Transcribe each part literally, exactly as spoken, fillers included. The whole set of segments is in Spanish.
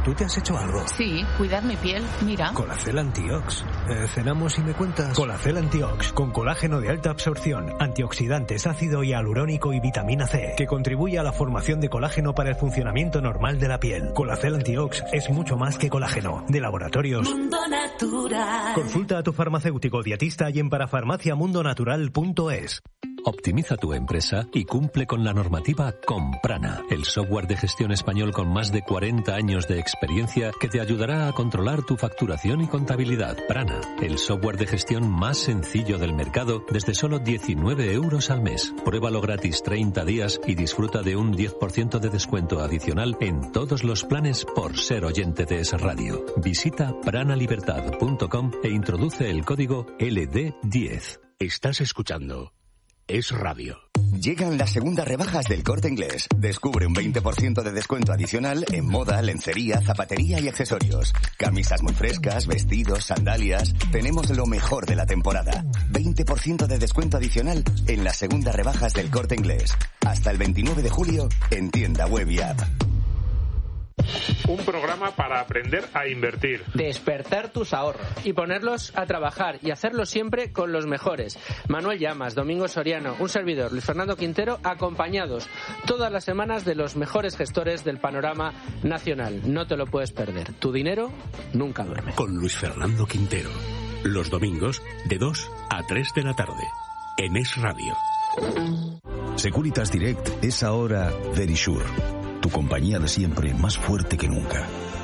¿Tú te has hecho algo? Sí, cuidar mi piel, mira. Colacel Antiox. Eh, ¿Cenamos y me cuentas? Colacel Antiox, con colágeno de alta absorción, antioxidantes, ácido hialurónico y vitamina C, que contribuye a la formación de colágeno para el funcionamiento normal de la piel. Colacel Antiox es mucho más que colágeno. De Laboratorios Mundo Natural. Consulta a tu farmacéutico dietista y en parafarmacia mundo natural punto es. Optimiza tu empresa y cumple con la normativa con Prana, el software de gestión español con más de cuarenta años de experiencia que te ayudará a controlar tu facturación y contabilidad. Prana, el software de gestión más sencillo del mercado desde solo diecinueve euros al mes. Pruébalo gratis treinta días y disfruta de un diez por ciento de descuento adicional en todos los planes por ser oyente de Es Radio. Visita pranalibertad punto com e introduce el código L D diez. Estás escuchando Es Radio. Llegan las segundas rebajas del Corte Inglés. Descubre un veinte por ciento de descuento adicional en moda, lencería, zapatería y accesorios. Camisas muy frescas, vestidos, sandalias. Tenemos lo mejor de la temporada. veinte por ciento de descuento adicional en las segundas rebajas del Corte Inglés. Hasta el veintinueve de julio en tienda web y app. Un programa para aprender a invertir. Despertar tus ahorros y ponerlos a trabajar y hacerlo siempre con los mejores. Manuel Llamas, Domingo Soriano, un servidor, Luis Fernando Quintero, acompañados todas las semanas de los mejores gestores del panorama nacional. No te lo puedes perder. Tu dinero nunca duerme. Con Luis Fernando Quintero. Los domingos de dos a tres de la tarde. En Es Radio. Securitas Direct es ahora Verisure. Tu compañía de siempre más fuerte que nunca.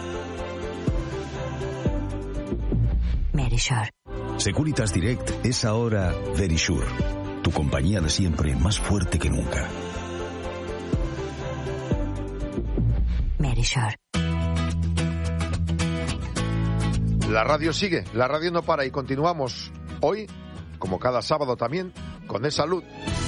Verisure. Securitas Direct es ahora Verisure. Tu compañía de siempre más fuerte que nunca. Verisure. La radio sigue, la radio no para y continuamos hoy, como cada sábado también, con Es Salud.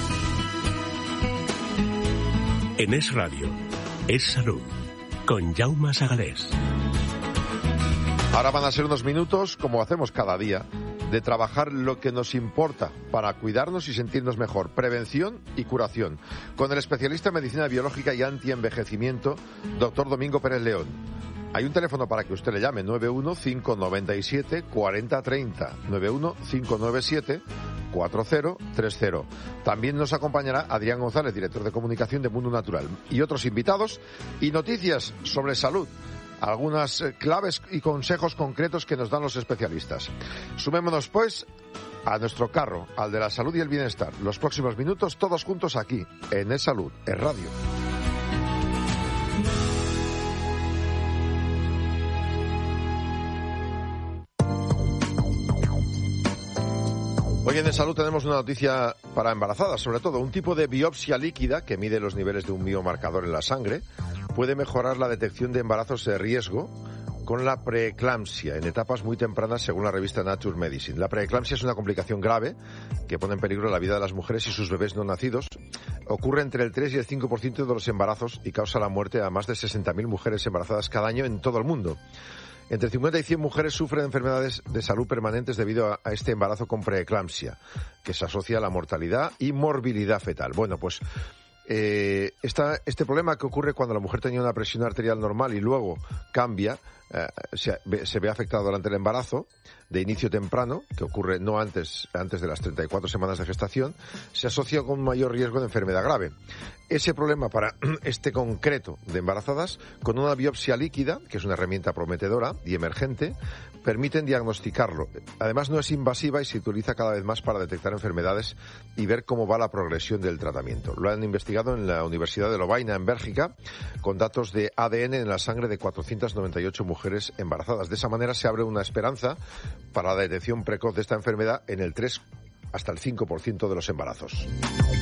En Es Radio. Es Salud, con Jaume Sagalés. Ahora van a ser unos minutos, como hacemos cada día, de trabajar lo que nos importa para cuidarnos y sentirnos mejor. Prevención y curación. Con el especialista en medicina biológica y antienvejecimiento, doctor Domingo Pérez León. Hay un teléfono para que usted le llame, nueve uno cinco nueve siete cuatro cero tres cero, nueve uno cinco nueve siete cuatro cero tres cero. También nos acompañará Adrián González, director de comunicación de Mundo Natural, y otros invitados y noticias sobre salud. Algunas claves y consejos concretos que nos dan los especialistas. Sumémonos, pues, a nuestro carro, al de la salud y el bienestar. Los próximos minutos, todos juntos aquí, en Es Salud, Es Radio. Hoy en Es Salud tenemos una noticia para embarazadas, sobre todo un tipo de biopsia líquida que mide los niveles de un biomarcador en la sangre puede mejorar la detección de embarazos de riesgo con la preeclampsia en etapas muy tempranas, según la revista Nature Medicine. La preeclampsia es una complicación grave que pone en peligro la vida de las mujeres y sus bebés no nacidos. Ocurre entre el tres y el cinco por ciento de los embarazos y causa la muerte a más de sesenta mil mujeres embarazadas cada año en todo el mundo. Entre cincuenta y cien mujeres sufren enfermedades de salud permanentes debido a, a este embarazo con preeclampsia, que se asocia a la mortalidad y morbilidad fetal. Bueno, pues eh, esta, este problema que ocurre cuando la mujer tenía una presión arterial normal y luego cambia, eh, se, se ve afectado durante el embarazo de inicio temprano, que ocurre no antes, antes de las treinta y cuatro semanas de gestación, se asocia con un mayor riesgo de enfermedad grave. Ese problema para este concreto de embarazadas, con una biopsia líquida, que es una herramienta prometedora y emergente, permiten diagnosticarlo. Además no es invasiva y se utiliza cada vez más para detectar enfermedades y ver cómo va la progresión del tratamiento. Lo han investigado en la Universidad de Lovaina, en Bélgica, con datos de A D N en la sangre de cuatrocientas noventa y ocho mujeres embarazadas. De esa manera se abre una esperanza para la detección precoz de esta enfermedad en el tres hasta el cinco por ciento de los embarazos.